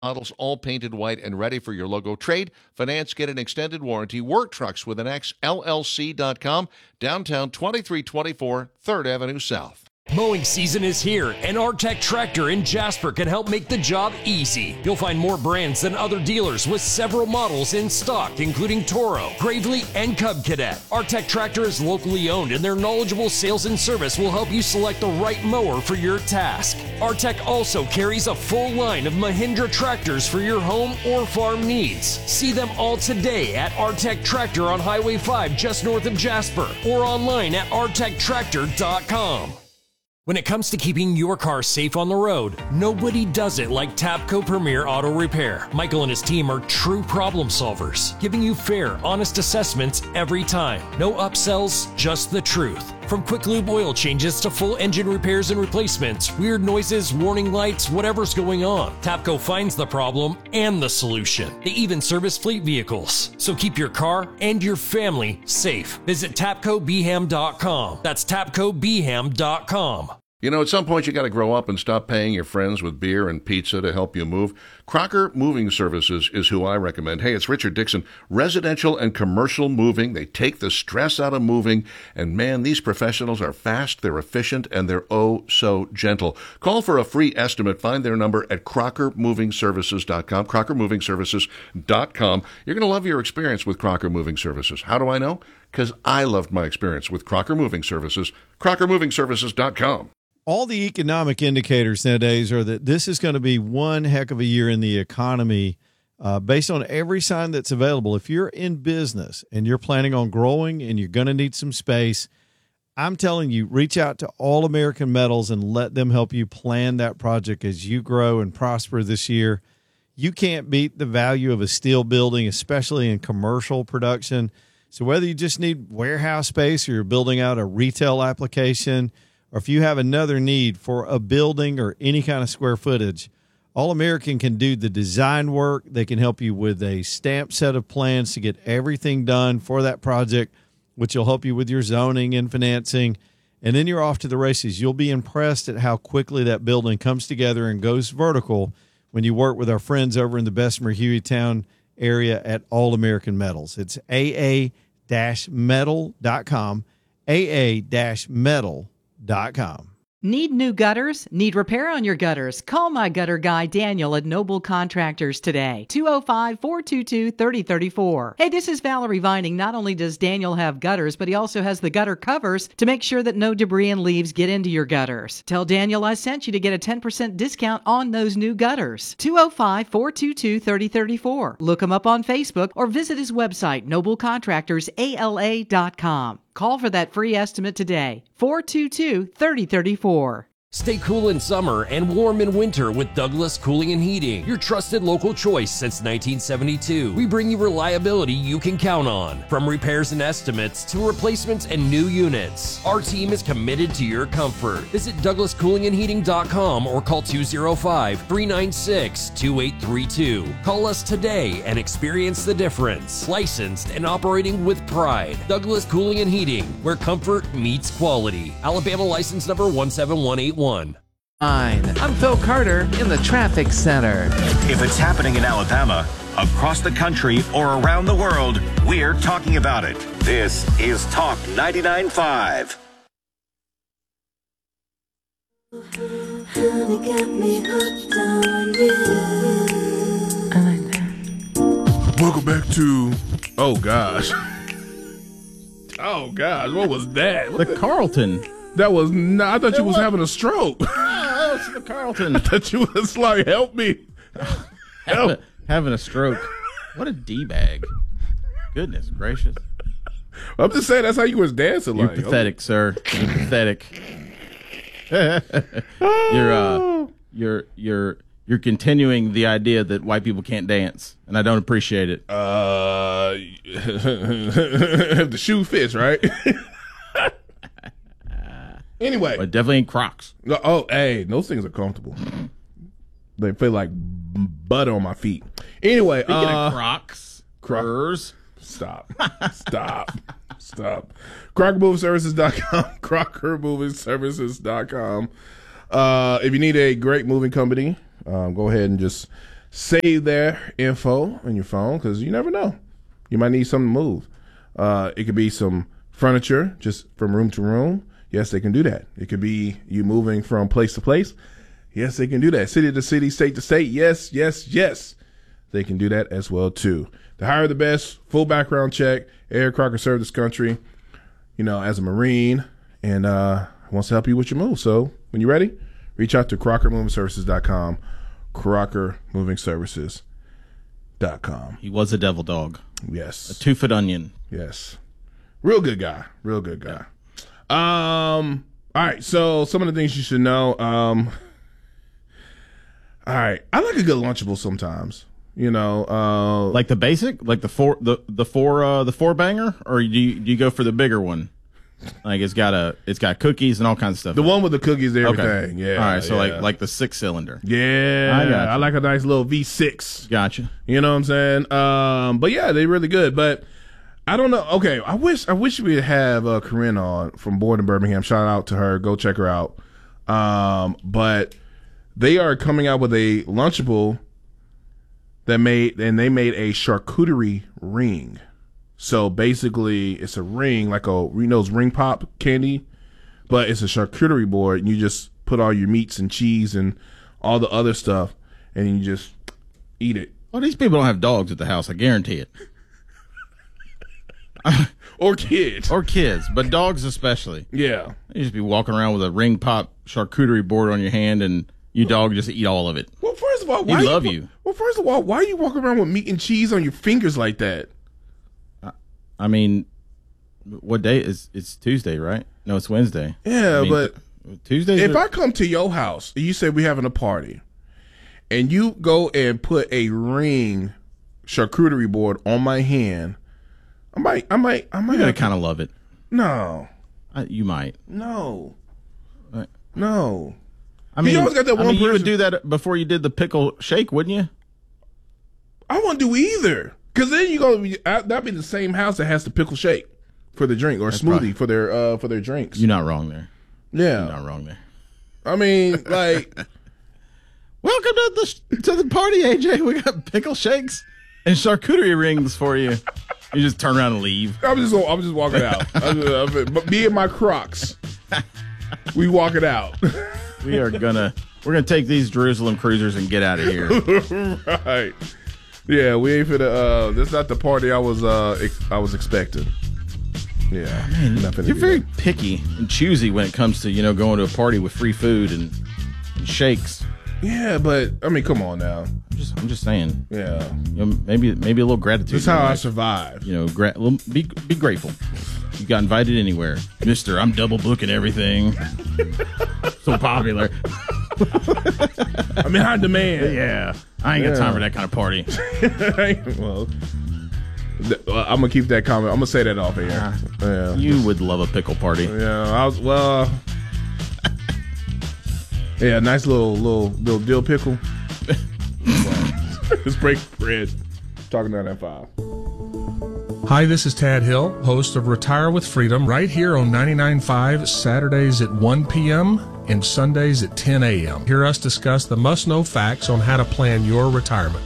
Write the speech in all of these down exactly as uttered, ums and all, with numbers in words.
Models all painted white and ready for your logo. Trade, finance, get an extended warranty. Work trucks with an X, L L C dot com, downtown twenty-three twenty-four third Avenue South. Mowing season is here, and Artec Tractor in Jasper can help make the job easy. You'll find more brands than other dealers with several models in stock, including Toro, Gravely, and Cub Cadet. Artec Tractor is locally owned, and their knowledgeable sales and service will help you select the right mower for your task. Artec also carries a full line of Mahindra tractors for your home or farm needs. See them all today at Artec Tractor on Highway five just north of Jasper, or online at artec tractor dot com. When it comes to keeping your car safe on the road, nobody does it like Tapco Premier Auto Repair. Michael and his team are true problem solvers, giving you fair, honest assessments every time. No upsells, just the truth. From quick lube oil changes to full engine repairs and replacements, weird noises, warning lights, whatever's going on, Tapco finds the problem and the solution. They even service fleet vehicles. So keep your car and your family safe. Visit tapco b ham dot com. That's tapco b ham dot com. You know, at some point you got to grow up and stop paying your friends with beer and pizza to help you move. Crocker Moving Services is who I recommend. Hey, it's Richard Dixon. Residential and commercial moving. They take the stress out of moving. And man, these professionals are fast, they're efficient, and they're oh so gentle. Call for a free estimate. Find their number at crocker moving services dot com, crocker moving services dot com. You're going to love your experience with Crocker Moving Services. How do I know? Because I loved my experience with Crocker Moving Services. crocker moving services dot com. All the economic indicators nowadays are that this is going to be one heck of a year in the economy uh, based on every sign that's available. If you're in business and you're planning on growing and you're going to need some space, I'm telling you, reach out to All American Metals and let them help you plan that project as you grow and prosper this year. You can't beat the value of a steel building, especially in commercial production. So whether you just need warehouse space or you're building out a retail application, or if you have another need for a building or any kind of square footage, All American can do the design work. They can help you with a stamped set of plans to get everything done for that project, which will help you with your zoning and financing. And then you're off to the races. You'll be impressed at how quickly that building comes together and goes vertical when you work with our friends over in the Bessemer Hueytown area at All American Metals. It's a a dash metal dot com, a a dash metal dot com. Need new gutters? Need repair on your gutters? Call my gutter guy Daniel at Noble Contractors today. two oh five, four two two, three oh three four. Hey, this is Valerie Vining. Not only does Daniel have gutters, but he also has the gutter covers to make sure that no debris and leaves get into your gutters. Tell Daniel I sent you to get a ten percent discount on those new gutters. two oh five, four two two, three oh three four. Look him up on Facebook or visit his website, noble contractors a l a dot com. Call for that free estimate today, four two two, three oh three four. Stay cool in summer and warm in winter with Douglas Cooling and Heating, your trusted local choice since nineteen seventy-two. We bring you reliability you can count on. From repairs and estimates to replacements and new units, our team is committed to your comfort. Visit douglas cooling and heating dot com or call two oh five, three nine six, two eight three two. Call us today and experience the difference. Licensed and operating with pride. Douglas Cooling and Heating, where comfort meets quality. Alabama license number one seven one eight one. I'm Phil Carter in the Traffic Center. If it's happening in Alabama, across the country, or around the world, we're talking about it. This is Talk ninety-nine point five. Honey got me hooked on you. I like that. Welcome back to, oh gosh. Oh gosh, what was that? The Carlton. That was not, I thought you was what? having a stroke. Oh, it's the Carlton. I thought you was like, help me. Having, a, having a stroke. What a D-bag. Goodness gracious. I'm just saying that's how you was dancing. You're like. pathetic, oh. sir. You're pathetic. you're uh you're you're you're continuing the idea that white people can't dance, and I don't appreciate it. Uh if the shoe fits, right? Anyway, but definitely in Crocs. Oh, hey, those things are comfortable. They feel like butter on my feet. Anyway, Speaking uh, of Crocs, Crocs. Stop, stop, stop. crocker moving services dot com, crocker moving services dot com. Uh, if you need a great moving company, um, go ahead and just save their info on your phone because you never know. You might need something to move. Uh, it could be some furniture just from room to room. Yes, they can do that. It could be you moving from place to place. Yes, they can do that. City to city, state to state. Yes, yes, yes. They can do that as well, too. They hire the best, full background check. Eric Crocker served this country, you know, as a Marine, and uh, wants to help you with your move. So when you're ready, reach out to Crocker Moving Services dot com, Crocker Moving Services dot com. He was a devil dog. Yes. A two-foot onion. Yes. Real good guy. Real good guy. Um. All right, so some of the things you should know. Um. All right, I like a good Lunchable sometimes. You know, uh, like the basic, like the four, the the four, uh, the four banger, or do you do you go for the bigger one? Like it's got a, it's got cookies and all kinds of stuff. The one with the cookies and everything. Okay. Yeah. All right, so yeah. like like the six cylinder. Yeah, I, got I like a nice little V six. Gotcha. You know what I'm saying? Um, but yeah, they're really good. But I don't know. Okay, I wish I wish we'd have uh, Corinne on from Born in Birmingham. Shout out to her. Go check her out. Um, but they are coming out with a Lunchable that made, and they made a charcuterie ring. So basically, it's a ring like a you know those ring pop candy, but it's a charcuterie board, and you just put all your meats and cheese and all the other stuff, and you just eat it. Well, these people don't have dogs at the house. I guarantee it. Or kids. Or kids, but dogs especially. Yeah. You just be walking around with a ring pop charcuterie board on your hand, and your dog just eat all of it. Well, first of all, why you you love you? you. Well, first of all, why are you walking around with meat and cheese on your fingers like that? I mean, what day is it's Tuesday, right? No, it's Wednesday. Yeah, I mean, but Tuesday. If I come to your house and you say we having a party, and you go and put a ring charcuterie board on my hand, I might, I might, I might. You're gonna kind of love it. No, I, you might. No, right. no. I mean, you always got that one I mean, person. You would do that before you did the pickle shake, wouldn't you? I won't do either, because then you go. That'd be the same house that has the pickle shake for the drink or That's smoothie probably, for their uh for their drinks. You're not wrong there. Yeah, you're not wrong there. I mean, like, welcome to the to the party, A J. We got pickle shakes and charcuterie rings for you. You just turn around and leave. I'm just I'm just walking out. I'm just, I'm, but me and my Crocs, we walking out. We are gonna we're gonna take these Jerusalem cruisers and get out of here. Right. Yeah, we ain't finna. Uh, this not the party I was uh ex- I was expecting. Yeah, man, you're very that. picky and choosy when it comes to you know going to a party with free food and, and shakes. Yeah, but I mean, come on now. I'm just I'm just saying. Yeah, you know, maybe maybe a little gratitude. That's how I survive. You know, gra- be be grateful. You got invited anywhere, Mister I'm double booking everything. So popular. I'm in high demand. Yeah, I ain't got yeah. time for that kind of party. Well, th- I'm gonna keep that comment. I'm gonna say that off here. Uh, yeah. You would love a pickle party. Yeah, I was well. Yeah, nice little little little dill pickle. Let's break bread. Talking down at five. Hi, this is Tad Hill, host of Retire with Freedom, right here on ninety-nine point five, Saturdays at one p.m. and Sundays at ten a.m. Hear us discuss the must-know facts on how to plan your retirement.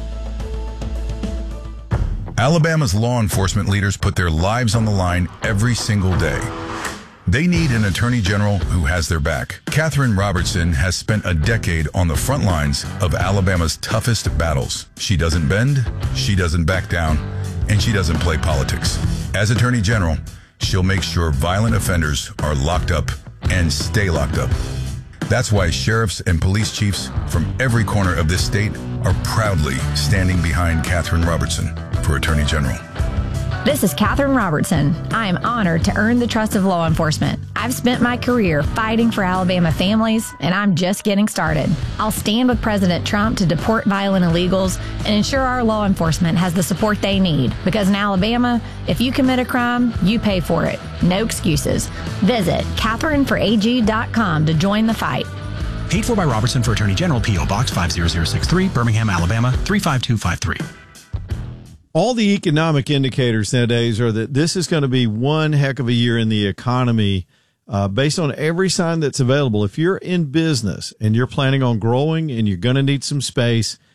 Alabama's law enforcement leaders put their lives on the line every single day. They need an attorney general who has their back. Catherine Robertson has spent a decade on the front lines of Alabama's toughest battles. She doesn't bend, she doesn't back down, and she doesn't play politics. As attorney general, she'll make sure violent offenders are locked up and stay locked up. That's why sheriffs and police chiefs from every corner of this state are proudly standing behind Catherine Robertson for attorney general. This is Catherine Robertson. I am honored to earn the trust of law enforcement. I've spent my career fighting for Alabama families, and I'm just getting started. I'll stand with President Trump to deport violent illegals and ensure our law enforcement has the support they need. Because in Alabama, if you commit a crime, you pay for it. No excuses. Visit Catherine for A G dot com to join the fight. Paid for by Robertson for Attorney General, P O Box five zero zero six three, Birmingham, Alabama three five two five three. All the economic indicators nowadays are that this is going to be one heck of a year in the economy uh, based on every sign that's available. If you're in business and you're planning on growing and you're going to need some space,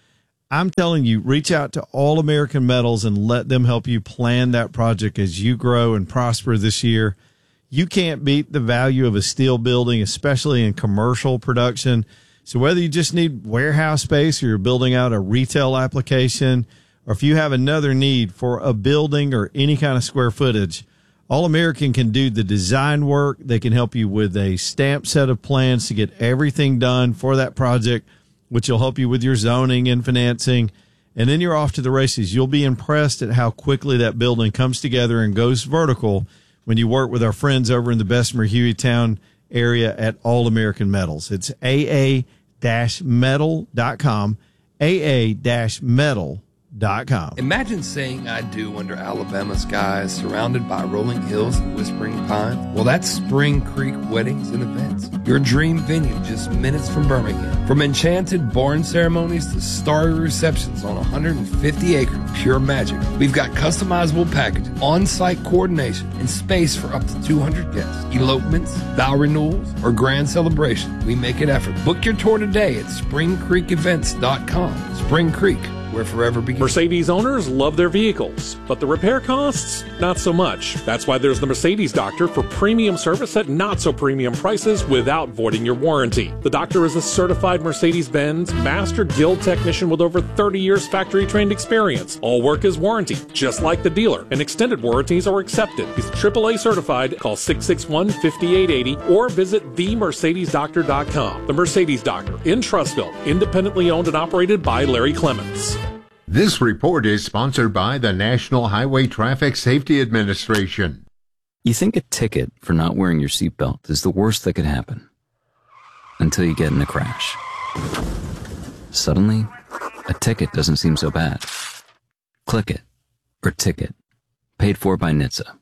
I'm telling you, reach out to All American Metals and let them help you plan that project as you grow and prosper this year. You can't beat the value of a steel building, especially in commercial production. So whether you just need warehouse space or you're building out a retail application, or if you have another need for a building or any kind of square footage, All American can do the design work. They can help you with a stamped set of plans to get everything done for that project, which will help you with your zoning and financing. And then you're off to the races. You'll be impressed at how quickly that building comes together and goes vertical when you work with our friends over in the Bessemer Hueytown area at All American Metals. It's A A metal dot com, A A metal dot com. Imagine saying I do under Alabama skies, surrounded by rolling hills and whispering pines. Well, that's Spring Creek Weddings and Events, your dream venue just minutes from Birmingham. From enchanted barn ceremonies to starry receptions on one hundred fifty acres of pure magic, we've got customizable packages, on-site coordination, and space for up to two hundred guests. Elopements, vow renewals, or grand celebrations, we make it effort. Book your tour today at spring creek events dot com. Spring Creek, where forever begins. Mercedes owners love their vehicles, but the repair costs, not so much. That's why there's the Mercedes Doctor for premium service at not so premium prices without voiding your warranty. The Doctor is a certified Mercedes-Benz Master Guild technician with over thirty years factory trained experience. All work is warranty, just like the dealer, and extended warranties are accepted. He's triple A certified. Call six six one, five eight eight zero or visit the mercedes doctor dot com. The Mercedes Doctor in Trussville, independently owned and operated by Larry Clements. This report is sponsored by the National Highway Traffic Safety Administration. You think a ticket for not wearing your seatbelt is the worst that could happen until you get in a crash. Suddenly, a ticket doesn't seem so bad. Click it or ticket. Paid for by N H T S A.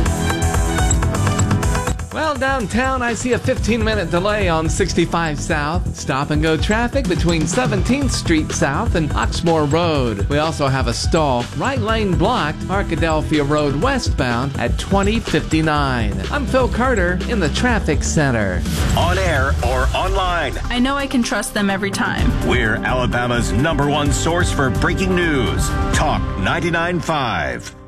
Well, downtown, I see a fifteen-minute delay on sixty-five South. Stop-and-go traffic between seventeenth Street South and Oxmoor Road. We also have a stall, right lane blocked, Arkadelphia Road westbound at twenty fifty-nine. I'm Phil Carter in the Traffic Center. On air or online, I know I can trust them every time. we're Alabama's number one source for breaking news. Talk ninety-nine point five.